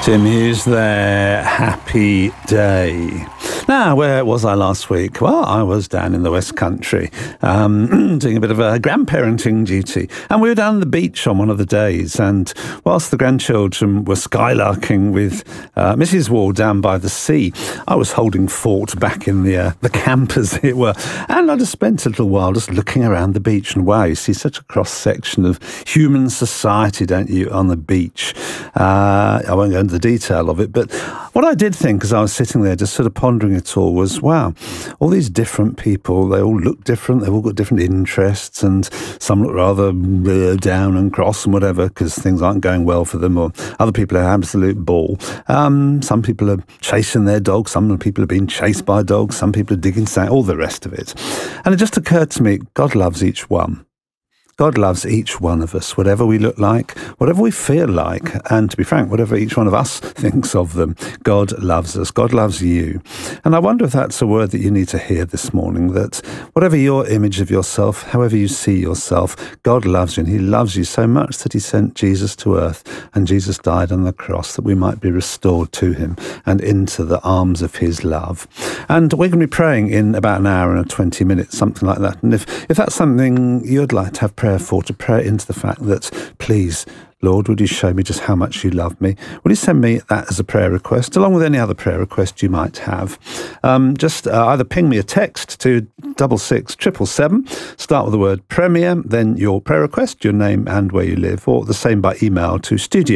Tim Hughes there, Happy Day. Now, where was I last week? Well, I was down in the West Country doing a bit of a grandparenting duty. And we were down on the beach on one of the days. And whilst the grandchildren were skylarking with Mrs. Wall down by the sea, I was holding fort back in the camp, as it were. And I just spent a little while just looking around the beach. And wow, you see such a cross-section of human society, don't you, on the beach. I won't go into the detail of it, but what I did think as I was sitting there just sort of pondering it all was, wow, all these different people, they all look different, they've all got different interests, and some look rather down and cross and whatever because things aren't going well for them, or other people are absolute ball. Some people are chasing their dogs, some people are being chased by dogs, some people are digging sand, all the rest of it. And it just occurred to me, God loves each one. God loves each one of us, whatever we look like, whatever we feel like, and to be frank, whatever each one of us thinks of them. God loves us. God loves you. And I wonder if that's a word that you need to hear this morning, that whatever your image of yourself, however you see yourself, God loves you, and he loves you so much that he sent Jesus to earth, and Jesus died on the cross that we might be restored to him and into the arms of his love. And we're going to be praying in about an hour and 20 minutes, something like that. And if that's something you'd like to have prayer for, to pray into the fact that, please, Lord, would you show me just how much you love me? Will you send me that as a prayer request, along with any other prayer request you might have? Just either ping me a text to 66777, start with the word Premier, then your prayer request, your name and where you live, or the same by email to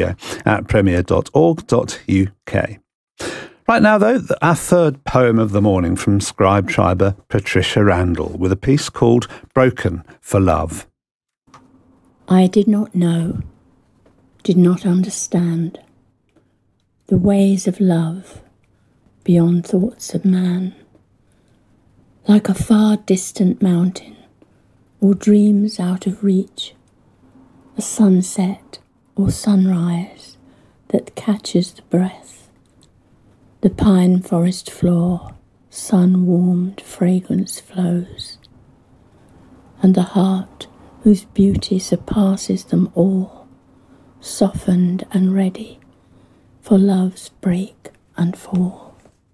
studio@premier.org.uk. Right now, though, our third poem of the morning from scribe triber Patricia Randall, with a piece called Broken for Love. I did not know, did not understand the ways of love beyond thoughts of man, like a far distant mountain or dreams out of reach, a sunset or sunrise that catches the breath. The pine forest floor, sun-warmed fragrance flows, and the heart whose beauty surpasses them all, softened and ready for love's break and fall.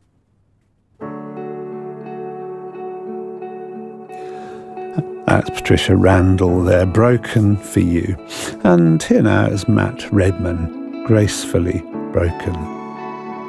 That's Patricia Randall there, Broken for You. And here now is Matt Redman, Gracefully Broken.